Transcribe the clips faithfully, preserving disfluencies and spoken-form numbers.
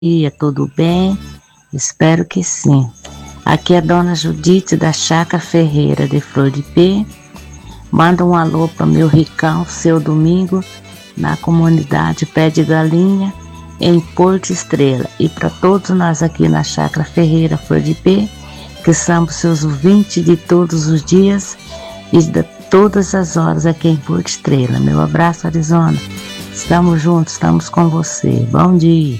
dia, tudo bem? Espero que sim. Aqui é a dona Judite da Chácara Ferreira de Flor de Pé. Manda um alô para meu Ricão, seu Domingo, na comunidade Pé de Galinha, em Porto Estrela. E para todos nós aqui na Chácara Ferreira Flor de Pé, que somos seus ouvintes de todos os dias e de todas as horas aqui em Porto Estrela. Meu abraço, Arizona. Estamos juntos, estamos com você. Bom dia.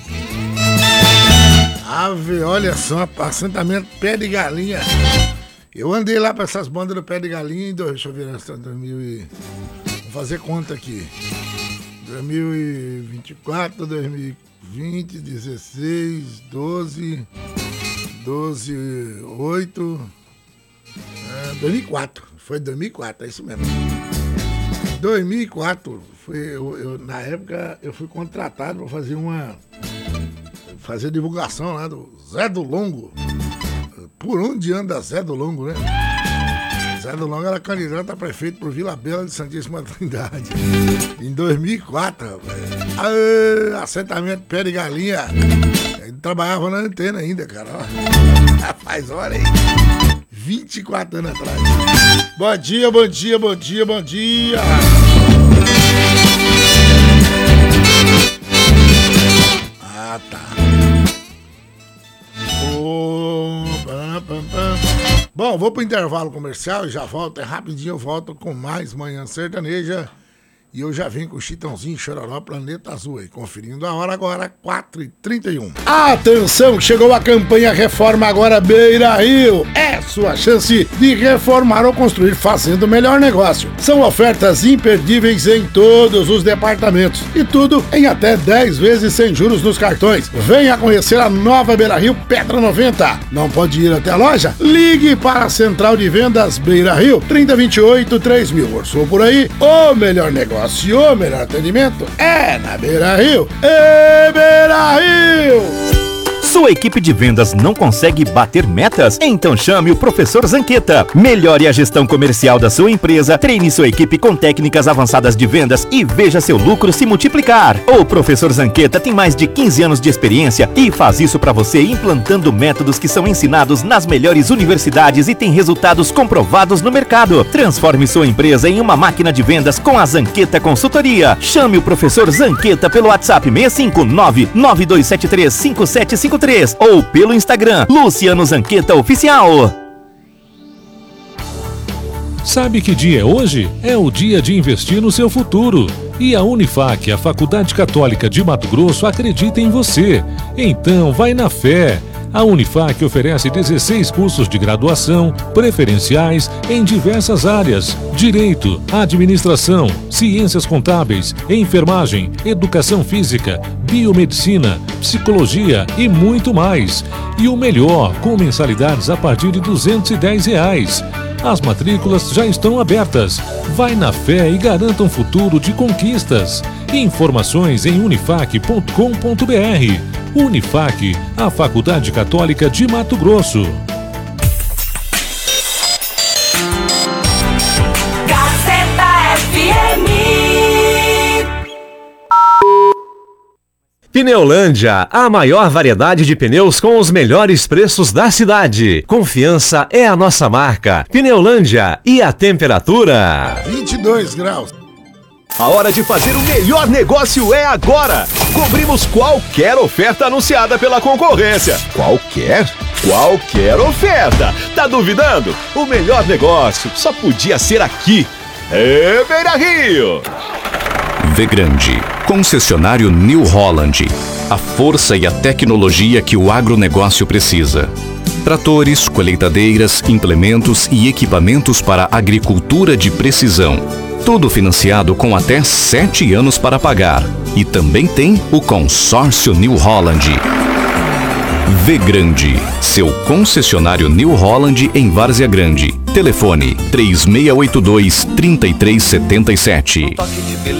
Ave, olha só, assentamento Pé de Galinha. Eu andei lá para essas bandas do Pé de Galinha em dois, deixa eu ver, dois mil e... Vou fazer conta aqui. dois mil e vinte e quatro, dois mil e vinte, dezesseis, doze, doze, oito, é, dois mil e quatro. Foi dois mil e quatro, é isso mesmo. dois mil e quatro, foi, eu, eu, na época eu fui contratado para fazer uma... fazer divulgação lá do Zé do Longo. Por onde anda Zé do Longo, né? Zé do Longo era candidato a prefeito por Vila Bela de Santíssima Trindade. Em dois mil e quatro, rapaz. Aê, assentamento Pé de Galinha. Ele trabalhava na antena ainda, cara. Faz hora aí. vinte e quatro anos atrás. Bom dia, bom dia, bom dia, bom dia. Ah, tá. Oh, pam, pam, pam. Bom, vou pro intervalo comercial e já volto. É rapidinho, eu volto com mais Manhã Sertaneja. E eu já vim com o Chitãozinho Chororó, Planeta Azul aí. Conferindo a hora agora, quatro e trinta e um. Atenção, chegou a campanha Reforma Agora Beira Rio. É sua chance de reformar ou construir fazendo o melhor negócio. São ofertas imperdíveis em todos os departamentos. E tudo em até dez vezes sem juros nos cartões. Venha conhecer a nova Beira Rio Pedra noventa. Não pode ir até a loja? Ligue para a Central de Vendas Beira Rio, trinta, vinte e oito, três mil. Orçou por aí, o melhor negócio. E o melhor atendimento é na Beira Rio. É Beira Rio! Sua equipe de vendas não consegue bater metas? Então chame o Professor Zanqueta. Melhore a gestão comercial da sua empresa, treine sua equipe com técnicas avançadas de vendas e veja seu lucro se multiplicar. O Professor Zanqueta tem mais de quinze anos de experiência e faz isso para você implantando métodos que são ensinados nas melhores universidades e tem resultados comprovados no mercado. Transforme sua empresa em uma máquina de vendas com a Zanqueta Consultoria. Chame o Professor Zanqueta pelo WhatsApp seis cinco nove, nove dois sete três, cinco sete cinco três ou pelo Instagram Luciano Zanqueta Oficial. Sabe que dia é hoje? É o dia de investir no seu futuro. E a Unifac, a Faculdade Católica de Mato Grosso, acredita em você. Então vai na fé. A Unifac oferece dezesseis cursos de graduação preferenciais em diversas áreas: Direito, Administração, Ciências Contábeis, Enfermagem, Educação Física, Biomedicina, Psicologia e muito mais. E o melhor, com mensalidades a partir de duzentos e dez reais. As matrículas já estão abertas. Vai na fé e garanta um futuro de conquistas. Informações em unifac ponto com ponto br. Unifac, a Faculdade Católica de Mato Grosso. Gazeta F M. Pneulândia, a maior variedade de pneus com os melhores preços da cidade. Confiança é a nossa marca. Pneulândia. E a temperatura? vinte e dois graus. A hora de fazer o melhor negócio é agora! Cobrimos qualquer oferta anunciada pela concorrência. Qualquer? Qualquer oferta! Tá duvidando? O melhor negócio só podia ser aqui. É Beira Rio! Vegrande, concessionário New Holland. A força e a tecnologia que o agronegócio precisa. Tratores, colheitadeiras, implementos e equipamentos para agricultura de precisão. Tudo financiado com até sete anos para pagar. E também tem o consórcio New Holland. Vegrande, seu concessionário New Holland em Várzea Grande. Telefone três seis oito dois, três três sete sete.